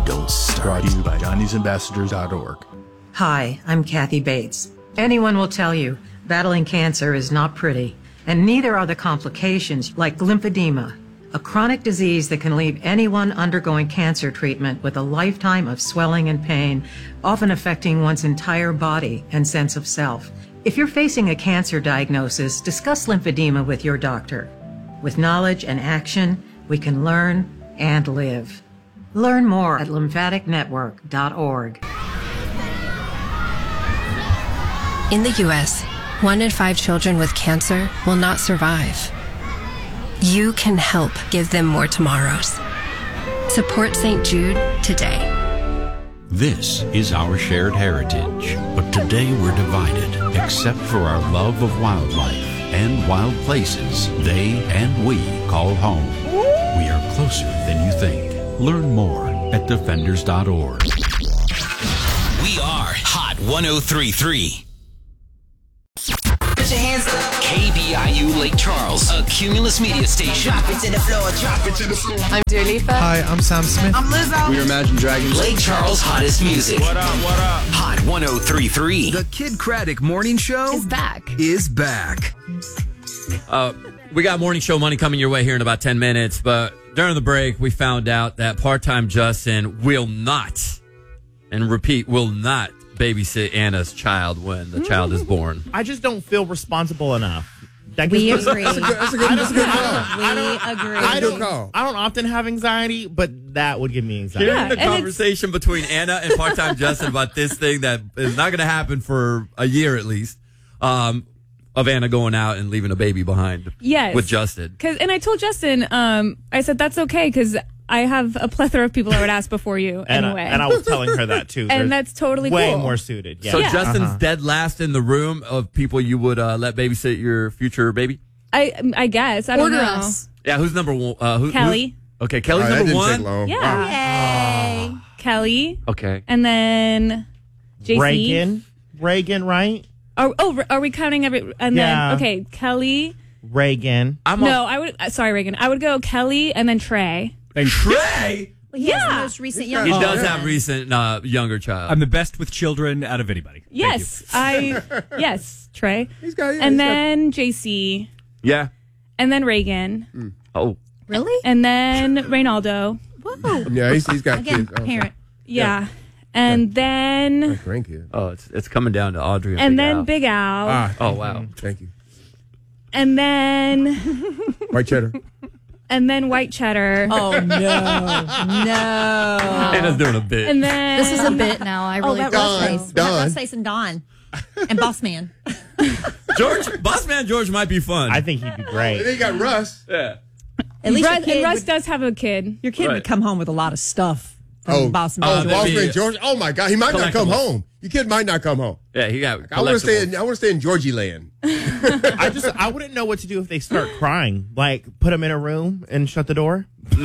don't start. Brought to you by Johnny'sAmbassadors.org. Hi, I'm Kathy Bates. Anyone will tell you battling cancer is not pretty, and neither are the complications like lymphedema, a chronic disease that can leave anyone undergoing cancer treatment with a lifetime of swelling and pain, often affecting one's entire body and sense of self. If you're facing a cancer diagnosis, discuss lymphedema with your doctor. With knowledge and action, we can learn and live. Learn more at lymphaticnetwork.org. In the U.S., 1 in 5 children with cancer will not survive. You can help give them more tomorrows. Support St. Jude today. This is our shared heritage, but today we're divided, except for our love of wildlife and wild places they and we call home. We are closer than you think. Learn more at defenders.org. We are Hot 103.3. Put your hands up. KBIU Lake Charles, a Cumulus media station. Drop it to the floor. Drop it to the floor. I'm Dua Lipa. Hi, I'm Sam Smith. I'm Lizzo. We are Imagine Dragons. Lake Charles' hottest music. What up, what up? Hot 103.3. The Kid Craddock Morning Show Is back. We got morning show money coming your way here in about 10 minutes, but during the break, we found out that part-time Justin will not, and repeat, will not babysit Anna's child when the child is born. I just don't feel responsible enough. We agree. That's a good call. I don't often have anxiety, but that would give me anxiety. Hearing the conversation between Anna and part-time Justin about this thing that is not going to happen for a year at least, of Anna going out and leaving a baby behind with Justin. And I told Justin, I said, that's okay, because I have a plethora of people I would ask before you anyway. And I was telling her that, too. And that's totally way cool. more suited. Yeah. So Justin's dead last in the room of people you would let babysit your future baby? I guess. I don't know. us. Yeah, who's number one? Kelly. Okay, Kelly's That number didn't one? take long. Yeah. Yay. Kelly. Okay. And then JC. Reagan, right? Are we counting every? And then, okay, Kelly. Reagan. Sorry, Reagan. I would go Kelly and then Trey. And Trey? He has the most recent young He does children. have recent younger child. I'm the best with children out of anybody. Yes, yes, Trey. And then JC. Yeah. And then Reagan. Oh. Really? And then Reynaldo. Whoa. Yeah, he's got Again, kids. parent. Yeah. And then Grandkid. Oh, it's coming down to Audrey and Big then Al. Big Al. Oh, wow. Thank you. And then White cheddar. and then white cheddar. Oh, no. Anna's doing a bit. And then This is a bit now. I really Don. Face and Don. And Boss Man. Boss Man George might be fun. I think he'd be great. And then you got Russ. Yeah. At least Russ does have a kid. Your kid would come home with a lot of stuff from Oh, Boss Boss Man. Man George. Oh my God, he might not come home. Your kid might not come home. Yeah, he got. I want to stay in Georgie land. I wouldn't know what to do if they start crying. Like, put them in a room and shut the door. No.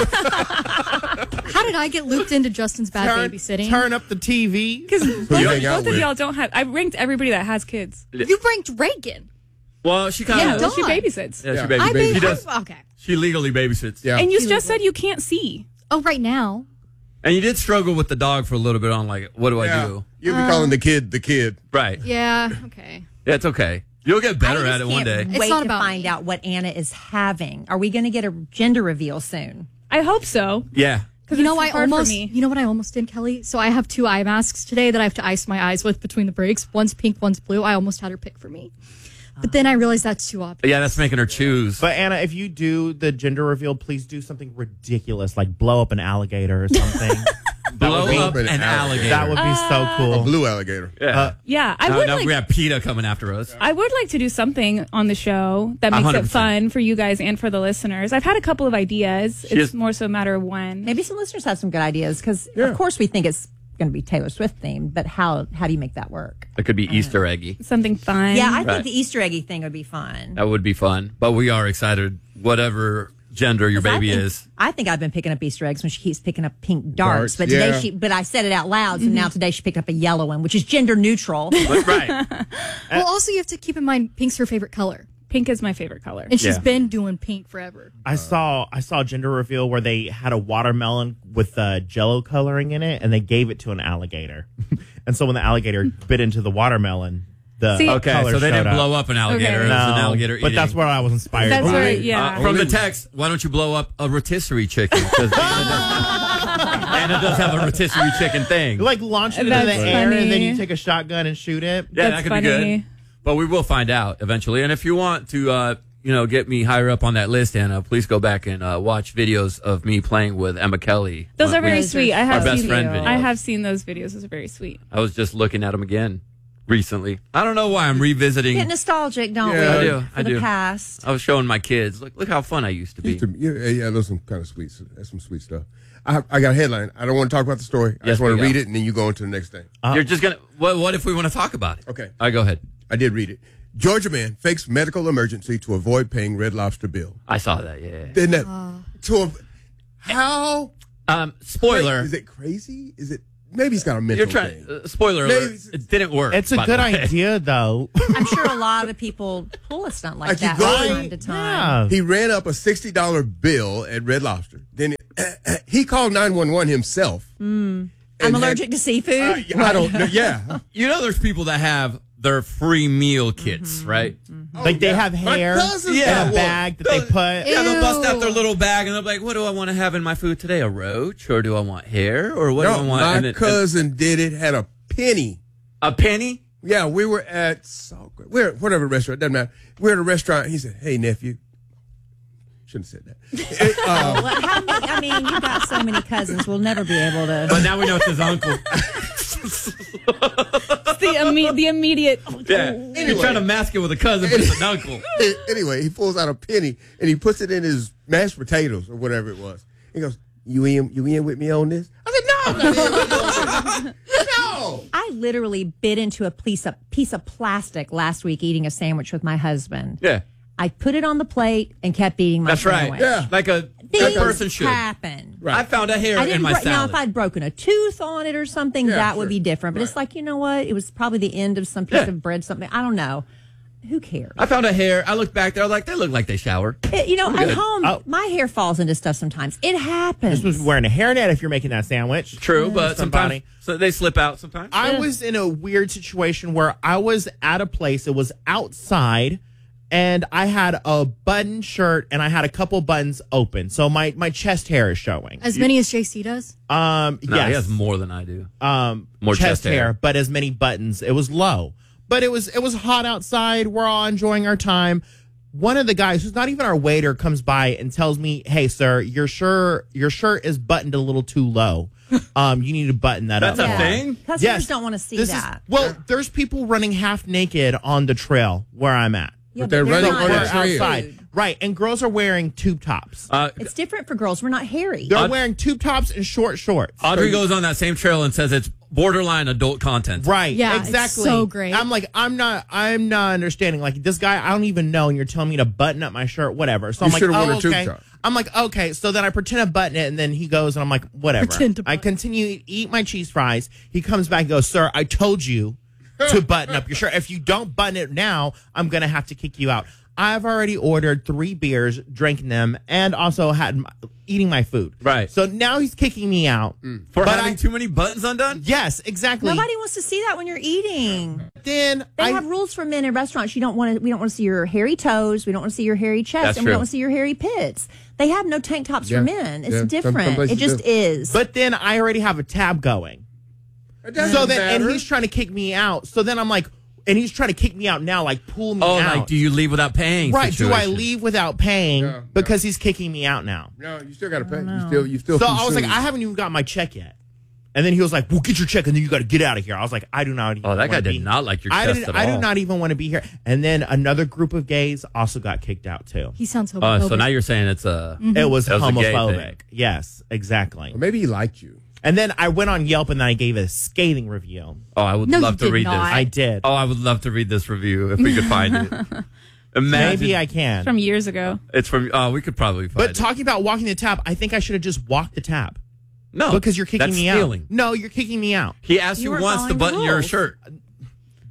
How did I get looped into Justin's bad babysitting? Turn up the TV. Because hang out both of with? y'all don't have. I ranked everybody that has kids. You ranked Reagan. Well, she kind of. Yeah, she babysits. Yeah, she babysits. She does. Okay. She legally babysits. Yeah. And you just said you can't see. Oh, right now. And you did struggle with the dog for a little bit on like, what do I do? You'll be calling the kid. Right. Yeah. Okay. Yeah, it's okay. You'll get better at it one day. Wait to find out what Anna is having. Are we going to get a gender reveal soon? I hope so. Yeah. Because you know, You know what I almost did, Kelly? So I have 2 eye masks today that I have to ice my eyes with between the breaks. One's pink, one's blue. I almost had her pick for me. But then I realized that's too obvious. Yeah, that's making her choose. But Anna, if you do the gender reveal, please do something ridiculous, like blow up an alligator or something. Blow up an alligator. That would be so cool. A blue alligator. Yeah. I would like. We have PETA coming after us. I would like to do something on the show that makes 100%. it fun for you guys and for the listeners. I've had a couple of ideas. It's more so a matter of when. Maybe some listeners have some good ideas because, of course, we think it's going to be Taylor Swift themed, but how do you make that work? It could be Easter eggy. Something fun. Yeah, I think the Easter eggy thing would be fun. That would be fun. But we are excited, whatever gender your baby is. I think I've been picking up Easter eggs when she keeps picking up pink darts. But today but I said it out loud, so now today she picked up a yellow one, which is gender neutral. Right. Well, also you have to keep in mind pink's her favorite color. Pink is my favorite color. And she's Yeah. been doing pink forever. I saw a gender reveal where they had a watermelon with Jello coloring in it, and they gave it to an alligator. And so when the alligator bit into the watermelon, the Okay, color so they showed didn't up. blow up an alligator. Okay. It was an No, alligator but eating. that's where I was inspired. That's by. where, yeah. From the text, why don't you blow up a rotisserie chicken? Because Anna does have a rotisserie chicken thing. You like launch it into the That's air, and then funny. you take a shotgun and shoot it. Yeah, That's that could be funny. good. But we will find out eventually. And if you want to, get me higher up on that list, Anna, please go back and watch videos of me playing with Emma Kelly. Those are very sweet. I have our best seen friend videos. I have seen those videos. Those are very sweet. I was just looking at them again recently. I don't know why I'm revisiting. Get nostalgic, don't we? I do. For the past. I was showing my kids. Look how fun I used to be. Yeah, those some kind of sweet. That's some sweet stuff. I got a headline. I don't want to talk about the story. I Yes, just want we to read go. it, and then you go into the next thing. You're just gonna. What if we want to talk about it? Okay. All right, go ahead. I did read it. Georgia man fakes medical emergency to avoid paying Red Lobster bill. I saw that. Yeah. Didn't that? How? Spoiler. Is it crazy? Is it? Maybe he's got a mental You're trying. thing. Spoiler Maybe alert. It didn't work. It's a by good the way. idea, though. I'm sure a lot of people pull a stunt like Like you that go- from time to time. He ran up a $60 bill at Red Lobster. Then he called 911 himself. I'm allergic to seafood. I don't know. Yeah. You know, there's people that have their free meal kits, right? Like they have My hair cousin's in got a one. bag that they put. Yeah, they'll bust out their little bag and they'll be like, "What do I want to have in my food today? A roach, or do I want hair, or what do I No, want?" my And it- cousin did it. Had a penny. a penny. Yeah, we were at we're at whatever restaurant. Doesn't matter. We're at a restaurant. He said, "Hey nephew." Shouldn't have said that. Well, how many, I mean, you've got so many cousins. We'll never be able to. But now we know it's his uncle. It's the immediate. Yeah, you're trying to mask it with a cousin, but it's an uncle. Anyway, he pulls out a penny and he puts it in his mashed potatoes or whatever it was. He goes, "You in with me on this?" I said, "No, I'm not in with you on this." No. I literally bit into a piece of plastic last week eating a sandwich with my husband. Yeah, I put it on the plate and kept eating my that's right. sandwich. Yeah. Like a Things good person should. happen. I found a hair I in didn't my now, salad. if I'd broken a tooth on it or something, Yeah, that would sure. be different. But it's like, you know what? It was probably the end of some piece Yeah. of bread, something. I don't know. Who cares? I found a hair. I looked back there. I was like, they look like they shower. At good. home, my hair falls into stuff sometimes. It happens. This was wearing a hairnet if you're making that sandwich. True, but Somebody. sometimes so they slip out. Sometimes I was in a weird situation where I was at a place. It was outside, and I had a button shirt and I had a couple buttons open, so my chest hair is showing. As many as JC does? No, yes, he has more than I do. more chest hair. but as many buttons. It was low, but it was hot outside. We're all enjoying our time. One of the guys, who's not even our waiter, comes by and tells me, "Hey, sir, your shirt is buttoned a little too low. You need to button that That's up." a thing? Customers Yes. don't want to see This that. There's people running half naked on the trail where I'm at. Yeah, But they're they're running not on the We're trail. outside, right? And girls are wearing tube tops. It's different for girls. We're not hairy. They're wearing tube tops and short shorts. Audrey goes on that same trail and says it's borderline adult content. Right. Yeah, it's exactly. so great. I'm like, I'm not understanding. Like, this guy, I don't even know, and you're telling me to button up my shirt, whatever. So You I'm like, should've worn oh, a tube okay. top. I'm like, okay. So then I pretend to button it, and then he goes, and I'm like, whatever. Pretend to I button. continue to eat my cheese fries. He comes back and goes, "Sir, I told you to button up your shirt. If you don't button it now, I'm going to have to kick you out." I've already ordered 3 beers, drinking them, and also eating my food. Right. So now he's kicking me out. For But having too many buttons undone? Yes, exactly. Nobody wants to see that when you're eating. Then They have rules for men in restaurants. We don't want to see your hairy toes. We don't want to see your hairy chest, That's and we don't true. want to see your hairy pits. They have no tank tops Yeah. for men. It's Yeah. Some different. places It just do. is. But then I already have a tab going. It doesn't So then, and matter. he's trying to kick me out. So then I'm like, and he's trying to kick me out now, like pull me Oh, out. like, do you leave without paying? Right? Do I situation. leave without paying Yeah, because he's kicking me out now? No, you still got to pay. You still. So I was like, consume. I haven't even got my check yet. And then he was like, "Well, get your check, and then you got to get out of here." I was like, "I do not." Even Oh, that guy wanna did be- not like your I chest didn't. at I all. do not even want to be here. And then another group of gays also got kicked out too. He sounds homophobic. So now you're saying it's a. It was That was a gay homophobic. thing. Yes, exactly. Or maybe he liked you. And then I went on Yelp and then I gave a scathing review. Oh, I would No, love you to did read not. this. I did. Oh, I would love to read this review if we could find it. Imagine. Maybe I can. From years ago. It's from. Oh, we could probably find But it. talking about walking the tap, I think I should have just walked the tap. No, Because you're kicking that's me stealing. out. No, you're kicking me out. He asked You you were once to following button the your rules. shirt.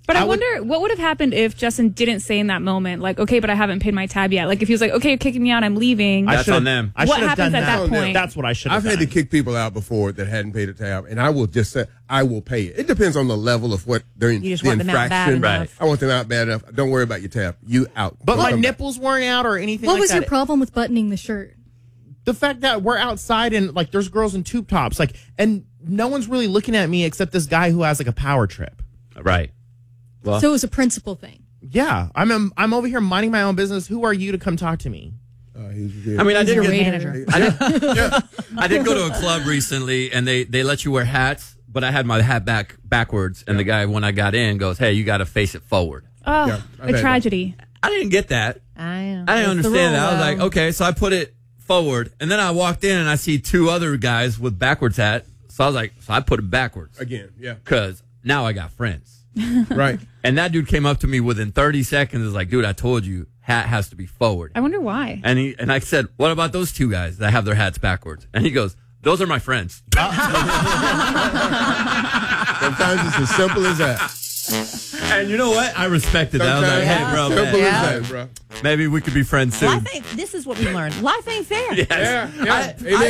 But I wonder what would have happened if Justin didn't say in that moment, like, okay, but I haven't paid my tab yet. Like, if he was like, okay, you're kicking me out, I'm leaving. That's on them. What happens at that point? That's what I should have I've done. had to kick people out before that hadn't paid a tab, and I will just say, I will pay it. It depends on the level of what they're in. You just the want them out bad infraction. enough. I want them out bad enough. Don't worry about your tab. You out. But Don't my come back. nipples weren't out or anything What like was that. your problem with buttoning the shirt? The fact that we're outside and like there's girls in tube tops, like, and no one's really looking at me except this guy who has like a power trip. Right. Well, So it was a principal thing. Yeah, I'm over here minding my own business. Who are you to come talk to me? I mean, I He's did your get manager. I did go to a club recently, and they let you wear hats, but I had my hat backwards, and the guy when I got in goes, "Hey, you got to face it forward." Oh, a tragedy. I didn't get that. I know. I didn't understand that. I was though. like, okay, so I put it forward, and then I walked in and I see two other guys with backwards hat. So I was like, so I put it backwards Again, yeah. because now I got friends. Right. And that dude came up to me within 30 seconds. Was like, dude, I told you, hat has to be forward. I wonder why. And I said, what about those two guys that have their hats backwards? And he goes, those are my friends. Sometimes it's as simple as that. And you know what? I respected that. I was like, hey, bro, Simple man, as that, bro. maybe we could be friends soon. Life ain't, this is what we learned. Life ain't fair. Yes. Yeah. I- Amen.